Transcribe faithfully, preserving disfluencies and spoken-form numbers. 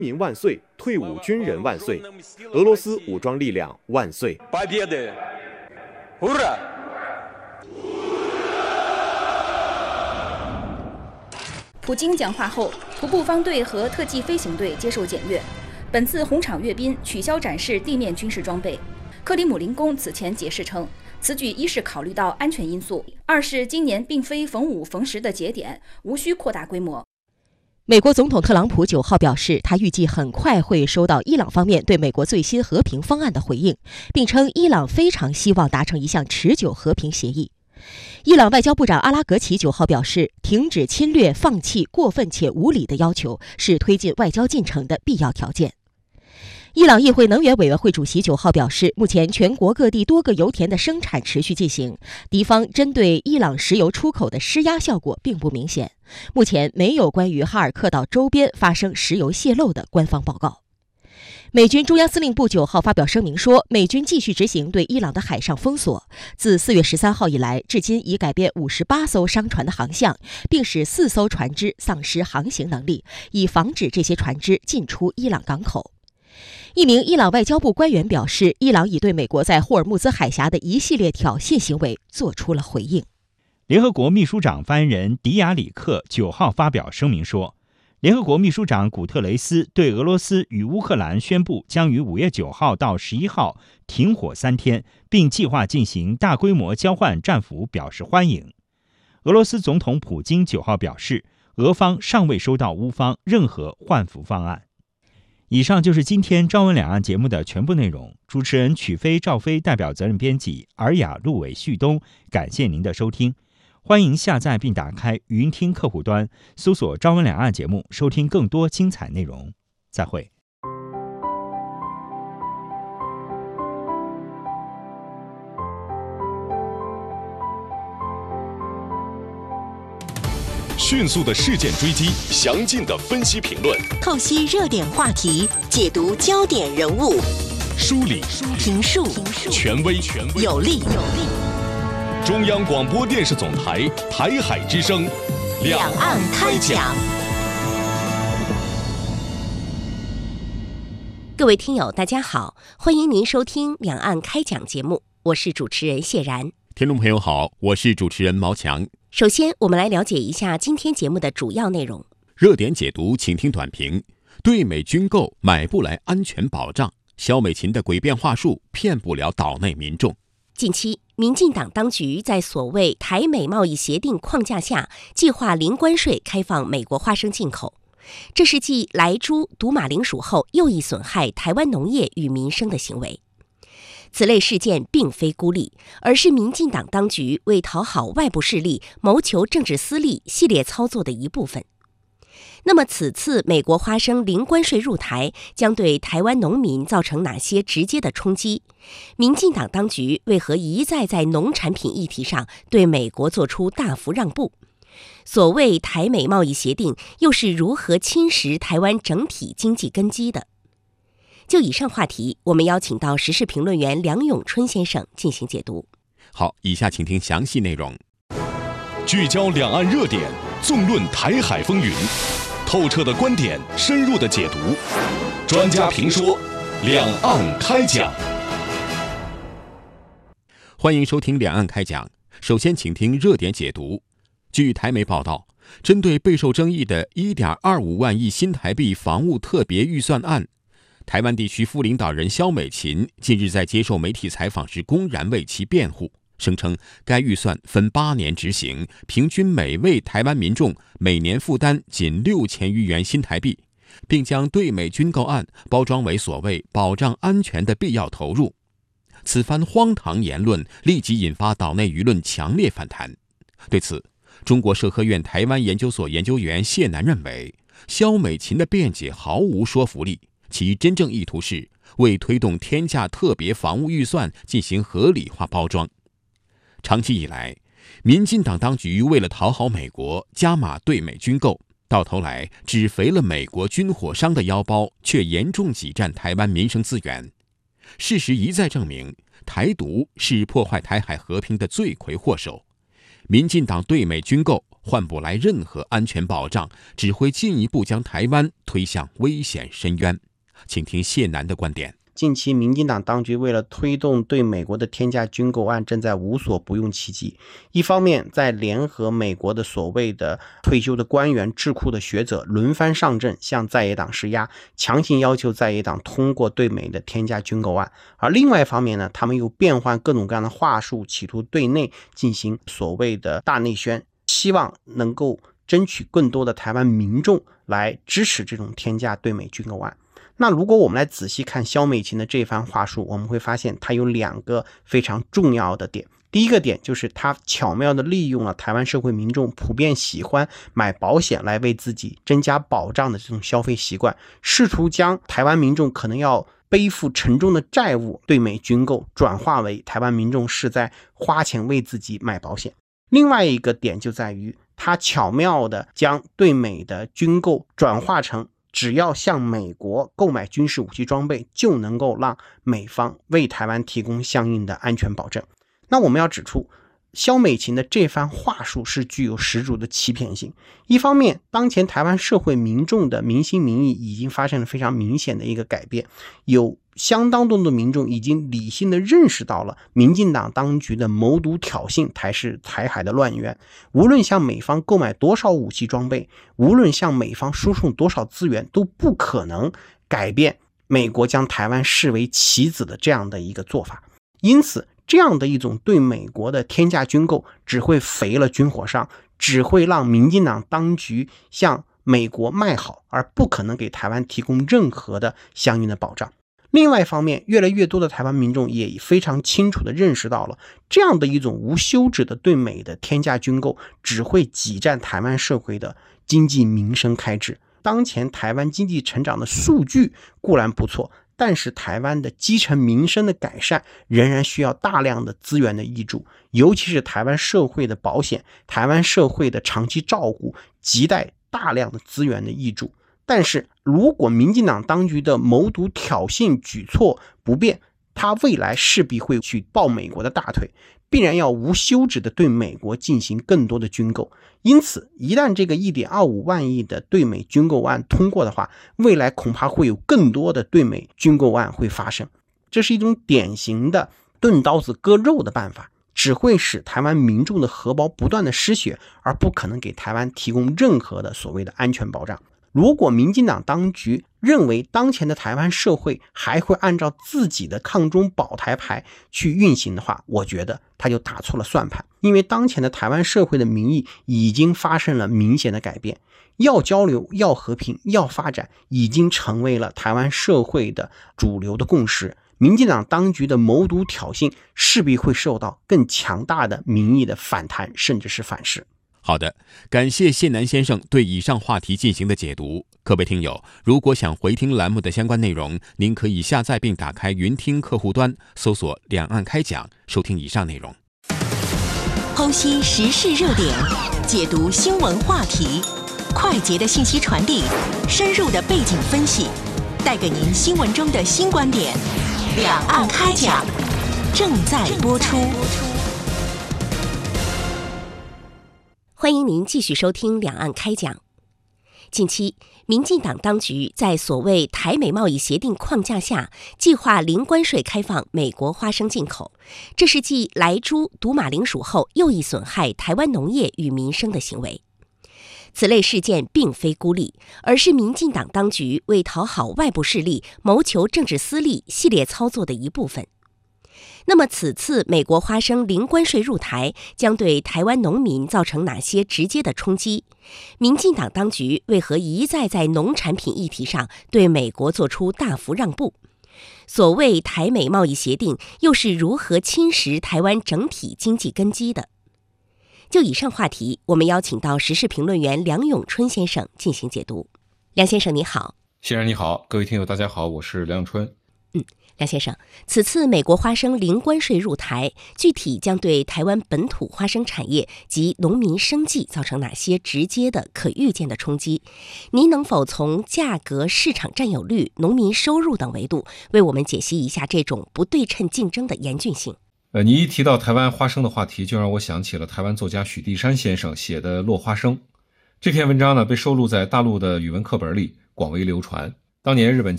民万岁，退伍军人万岁，俄罗斯武装力量万岁！ 普京讲话后，徒步方队和特技飞行队接受检阅。本次红场阅兵取消展示地面军事装备。克里姆林宫此前解释称，此举一是考虑到安全因素，二是今年并非逢五逢十的节点，无需扩大规模。 美国总统特朗普九号表示，他预计很快会收到伊朗方面对美国最新和平方案的回应，并称伊朗非常希望达成一项持久和平协议。伊朗外交部长阿拉格齐九号表示，停止侵略、放弃过分且无理的要求是推进外交进程的必要条件。伊朗议会能源委员会主席九号表示，目前全国各地多个油田的生产持续进行，敌方针对伊朗石油出口的施压效果并不明显。目前没有关于哈尔克岛周边发生石油泄漏的官方报告。美军中央司令部九号发表声明说，美军继续执行对伊朗的海上封锁，自四月十三号以来，至今已改变五十八艘商船的航向，并使四艘船只丧失航行能力，以防止这些船只进出伊朗港口。一名伊朗外交部官员表示，伊朗已对美国在霍尔木兹海峡的一系列挑衅行为做出了回应。 联合国秘书长发言人迪亚里克九号发表声明说，联合国秘书长古特雷斯对俄罗斯与乌克兰宣布将于五月九号到十一号停火三天，并计划进行大规模交换战俘表示欢迎。俄罗斯总统普京九号表示，俄方尚未收到乌方任何换俘方案。以上就是今天朝闻两岸节目的全部内容。主持人曲飞、赵飞代表责任编辑尔雅、陆伟、旭东，感谢您的收听。欢迎下载并打开语音听客户端，搜索朝闻两岸节目，收听更多精彩内容。再会。 迅速的事件追击，详尽的分析评论， 透析热点话题，解读焦点人物， 梳理评述权威有力。 中央广播电视总台台海之声， 两岸开讲。各位听友，大家好，欢迎您收听两岸开讲节目，我是主持人谢然。 听众朋友好，我是主持人毛强。 首先，我们来了解一下今天节目的主要内容。 热点解读，请听短评：对美军购买不来安全保障，萧美琴的诡辩话术骗不了岛内民众。 近期，民进党当局在所谓台美贸易协定框架下，计划零关税开放美国花生进口，这是继莱猪、毒马铃薯后又一损害台湾农业与民生的行为。此类事件并非孤立，而是民进党当局为讨好外部势力、谋求政治私利系列操作的一部分。那么，此次美国花生零关税入台，将对台湾农民造成哪些直接的冲击？民进党当局为何一再在农产品议题上对美国做出大幅让步？所谓台美贸易协定又是如何侵蚀台湾整体经济根基的？就以上话题，我们邀请到时事评论员梁永春先生进行解读。 好，以下请听详细内容。 聚焦两岸热点，纵论台海风云，透彻的观点，深入的解读，专家评说，两岸开讲。 欢迎收听两岸开讲。首先，请听热点解读。据台媒报道，针对备受争议的 一点二五万亿新台币防务特别预算案，台湾地区副领导人萧美琴近日在接受媒体采访时公然为其辩护，声称该预算分八年执行，平均每位台湾民众每年负担仅六千余元新台币，并将对美军购案包装为所谓保障安全的必要投入。此番荒唐言论立即引发岛内舆论强烈反弹。对此，中国社科院台湾研究所研究员谢南认为，萧美琴的辩解毫无说服力，其真正意图是为推动天价特别防务预算进行合理化包装。长期以来，民进党当局为了讨好美国，加码对美军购，到头来只肥了美国军火商的腰包，却严重挤占台湾民生资源。事实一再证明，台独是破坏台海和平的罪魁祸首。民进党对美军购换不来任何安全保障，只会进一步将台湾推向危险深渊。请听谢楠的观点。 近期民进党当局为了推动对美国的天价军购案，正在无所不用其极。一方面在联合美国的所谓的退休的官员、智库的学者轮番上阵，向在野党施压，强行要求在野党通过对美的天价军购案。而另外一方面呢，他们又变换各种各样的话术，企图对内进行所谓的大内宣，希望能够争取更多的台湾民众来支持这种天价对美军购案。那如果我们来仔细看萧美琴的这番话术，我们会发现它有两个非常重要的点。第一个点就是他巧妙地利用了台湾社会民众普遍喜欢买保险来为自己增加保障的这种消费习惯，试图将台湾民众可能要背负沉重的债务对美军购转化为台湾民众是在花钱为自己买保险。另外一个点就在于他巧妙地将对美的军购转化成只要向美国购买军事武器装备，就能够让美方为台湾提供相应的安全保证。那我们要指出，萧美琴的这番话术是具有十足的欺骗性。一方面，当前台湾社会民众的民心民意已经发生了非常明显的一个改变，有相当多的民众已经理性的认识到了民进党当局的谋独挑衅才是台海的乱源。无论向美方购买多少武器装备，无论向美方输送多少资源，都不可能改变美国将台湾视为棋子的这样的一个做法。因此这样的一种对美国的天价军购只会肥了军火商，只会让民进党当局向美国卖好，而不可能给台湾提供任何的相应的保障。另外一方面，越来越多的台湾民众也非常清楚地认识到了，这样的一种无休止的对美的天价军购只会挤占台湾社会的经济民生开支。当前台湾经济成长的数据固然不错，但是台湾的基层民生的改善仍然需要大量的资源的挹注，尤其是台湾社会的保险、台湾社会的长期照顾亟待大量的资源的挹注。但是如果民进党当局的谋独挑衅举措不变，他未来势必会去抱美国的大腿，必然要无休止的对美国进行更多的军购。因此一旦这个 一点二五万亿的对美军购案通过的话，未来恐怕会有更多的对美军购案会发生。这是一种典型的钝刀子割肉的办法，只会使台湾民众的荷包不断的失血，而不可能给台湾提供任何的所谓的安全保障。如果民进党当局认为当前的台湾社会还会按照自己的抗中保台牌去运行的话，我觉得他就打错了算盘。因为当前的台湾社会的民意已经发生了明显的改变，要交流、要和平、要发展已经成为了台湾社会的主流的共识。民进党当局的谋独挑衅势必会受到更强大的民意的反弹，甚至是反噬。 好的，感谢谢楠先生对以上话题进行的解读。各位听友，如果想回听栏目的相关内容，您可以下载并打开云听客户端，搜索两岸开讲，收听以上内容。 剖析时事热点，解读新闻话题，快捷的信息传递，深入的背景分析，带给您新闻中的新观点。两岸开讲正在播出。欢迎您继续收听两岸开讲。近期，民进党当局在所谓台美贸易协定框架下，计划零关税开放美国花生进口，这是继莱猪、毒马铃薯后又一损害台湾农业与民生的行为。此类事件并非孤立，而是民进党当局为讨好外部势力、谋求政治私利系列操作的一部分。那么此次美国花生零关税入台将对台湾农民造成哪些直接的冲击？民进党当局为何一再在农产品议题上对美国做出大幅让步？所谓台美贸易协定又是如何侵蚀台湾整体经济根基的？就以上话题，我们邀请到时事评论员梁永春先生进行解读。梁先生你好。 先生你好，各位听友大家好，我是梁永春。 嗯，梁先生，此次美国花生零关税入台，具体将对台湾本土花生产业及农民生计造成哪些直接的可预见的冲击？您能否从价格、市场占有率、农民收入等维度，为我们解析一下这种不对称竞争的严峻性？ 呃，你一提到台湾花生的话题，就让我想起了台湾作家许地山先生写的《落花生》。这篇文章呢，被收录在大陆的语文课本里，广为流传。当年日本